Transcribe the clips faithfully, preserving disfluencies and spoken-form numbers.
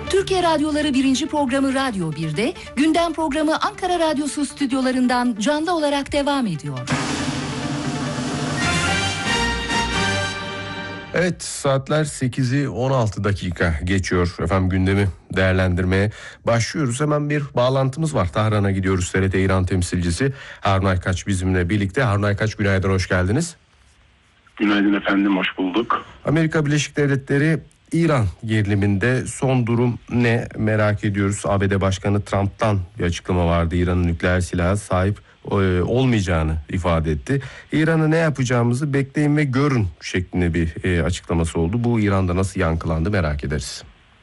Türkiye Radyoları birinci programı Radyo bir'de, gündem programı Ankara Radyosu stüdyolarından canlı olarak devam ediyor. Evet, saatler sekizi on altı dakika geçiyor. Efendim gündemi değerlendirmeye başlıyoruz. Hemen bir bağlantımız var. Tahran'a gidiyoruz. T R T İran temsilcisi Harun Aykaç bizimle birlikte. Harun Aykaç, günaydın, hoş geldiniz. Günaydın efendim, hoş bulduk. Amerika Birleşik Devletleri İran geriliminde son durum ne merak ediyoruz. A B D Başkanı Trump'tan bir açıklama vardı. İran'ın nükleer silaha sahip olmayacağını ifade etti. İran'a ne yapacağımızı bekleyin ve görün şeklinde bir e, açıklaması oldu. Bu İran'da nasıl yankılandı merak ederiz.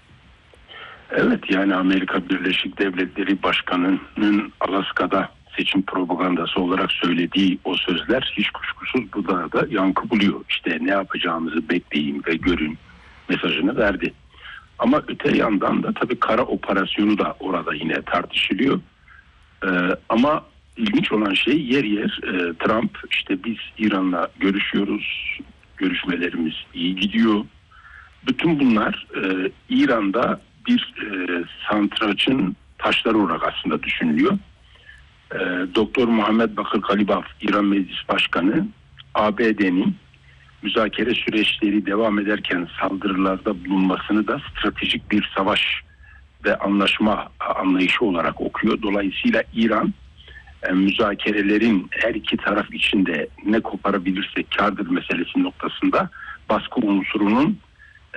Evet, yani Amerika Birleşik Devletleri Başkanı'nın Alaska'da seçim propagandası olarak söylediği o sözler hiç kuşkusuz bu da, da yankı buluyor. İşte ne yapacağımızı bekleyin ve görün mesajını verdi. Ama öte yandan da tabii kara operasyonu da orada yine tartışılıyor. Ee, ama İlginç olan şey yer yer e, Trump işte biz İran'la görüşüyoruz, görüşmelerimiz iyi gidiyor. Bütün bunlar e, İran'da bir e, santraçın taşları olarak aslında düşünülüyor. E, Doktor Muhammed Bakır Kalibaf, İran Meclis Başkanı, A B D'nin müzakere süreçleri devam ederken saldırılarda bulunmasını da stratejik bir savaş ve anlaşma anlayışı olarak okuyor. Dolayısıyla İran müzakerelerin her iki taraf içinde ne koparabilirsek kârdır meselesi noktasında baskı unsurunun e,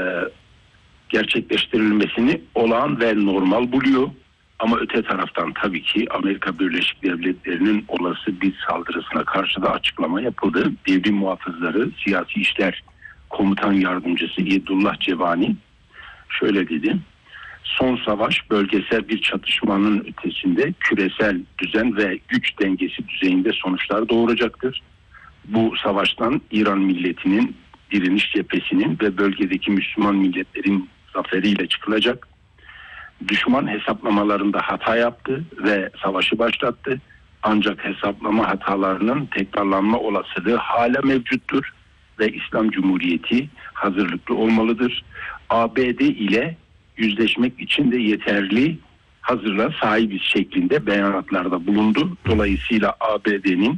gerçekleştirilmesini olağan ve normal buluyor. Ama öte taraftan tabii ki Amerika Birleşik Devletleri'nin olası bir saldırısına karşı da açıklama yapıldı. Devrim Muhafızları Siyasi İşler Komutan Yardımcısı Yedullah Cevani şöyle dedi: son savaş bölgesel bir çatışmanın ötesinde küresel düzen ve güç dengesi düzeyinde sonuçlar doğuracaktır. Bu savaştan İran milletinin, direniş cephesinin ve bölgedeki Müslüman milletlerin zaferiyle çıkılacak. Düşman hesaplamalarında hata yaptı ve savaşı başlattı. Ancak hesaplama hatalarının tekrarlanma olasılığı hala mevcuttur ve İslam Cumhuriyeti hazırlıklı olmalıdır. A B D ile yüzleşmek için de yeterli hazırlığa sahibiz şeklinde beyanatlarda bulundu. Dolayısıyla A B D'nin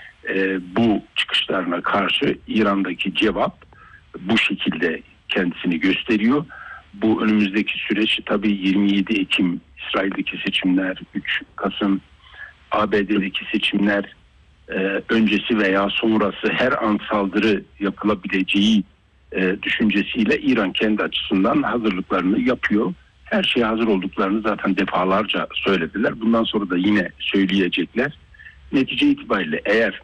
e, bu çıkışlarına karşı İran'daki cevap bu şekilde kendisini gösteriyor. Bu önümüzdeki süreç tabii yirmi yedi Ekim İsrail'deki seçimler, üç Kasım A B D'deki seçimler e, öncesi veya sonrası her an saldırı yapılabileceği e, düşüncesiyle İran kendi açısından hazırlıklarını yapıyor. Her şeye hazır olduklarını zaten defalarca söylediler. Bundan sonra da yine söyleyecekler. Netice itibariyle eğer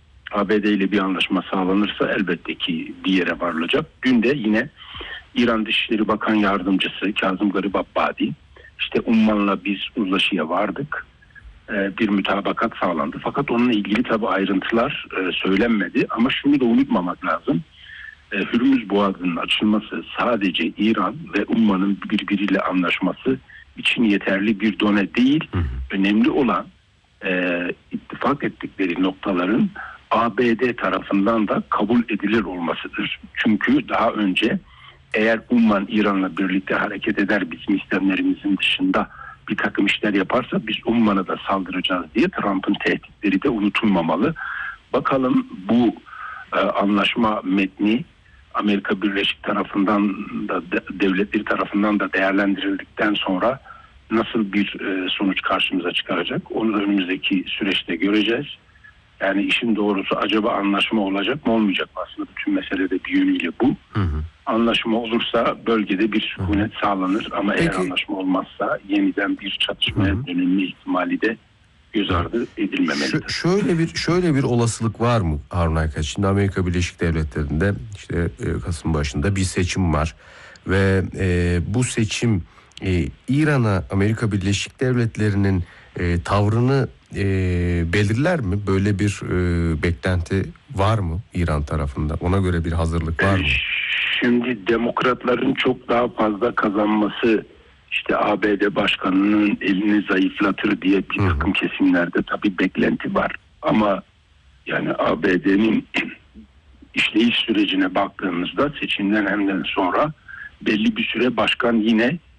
A B D ile bir anlaşma sağlanırsa elbette ki bir yere varılacak. Dün de yine İran Dışişleri Bakan Yardımcısı Kazım Garibabbadi işte Umman'la biz uzlaşıya vardık. E, bir mütabakat sağlandı. Fakat onunla ilgili tabii ayrıntılar e, söylenmedi. Ama şunu da unutmamak lazım. Hürmüz Boğazı'nın açılması sadece İran ve Umman'ın birbiriyle anlaşması için yeterli bir done değil. Hı hı. Önemli olan e, ittifak ettikleri noktaların A B D tarafından da kabul edilir olmasıdır. Çünkü daha önce eğer Umman İran'la birlikte hareket eder, bizim istemlerimizin dışında bir takım işler yaparsa biz Umman'a da saldıracağız diye Trump'ın tehditleri de unutulmamalı. Bakalım bu e, anlaşma metni Amerika Birleşik tarafından da devletleri tarafından da değerlendirildikten sonra nasıl bir e, sonuç karşımıza çıkaracak? Onu da önümüzdeki süreçte göreceğiz. Yani işin doğrusu acaba anlaşma olacak mı olmayacak mı? Aslında bütün mesele de bir yönüyle bu. Hı hı. Anlaşma olursa bölgede bir sükunet sağlanır ama Peki. eğer anlaşma olmazsa yeniden bir çatışmaya dönülme ihtimali de göz ardı edilmemelidir. Ş- şöyle bir şöyle bir olasılık var mı Harun Aykaç? Şimdi Amerika Birleşik Devletleri'nde işte e, Kasım başında bir seçim var ve e, bu seçim e, İran'a Amerika Birleşik Devletleri'nin e, tavrını e, belirler mi? Böyle bir e, beklenti var mı İran tarafında? Ona göre bir hazırlık var mı? Şimdi demokratların çok daha fazla kazanması işte A B D başkanının elini zayıflatır diye bir takım kesimlerde tabii beklenti var. Ama yani A B D'nin işleyiş sürecine baktığımızda seçimden hemen sonra belli bir süre başkan yine